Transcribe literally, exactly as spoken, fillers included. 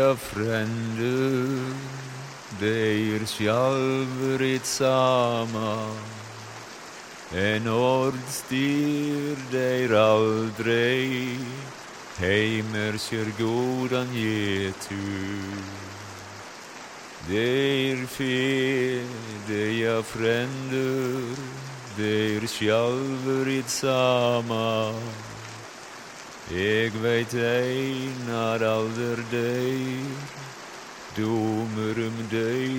deia fränder, deir sjálfur it sama. En ordstyr deir aldrei, heimer sér gódan getu. Deir fe, deia fränder, deir sjálfur it sama. Eg veit einar alder deir, domer um deir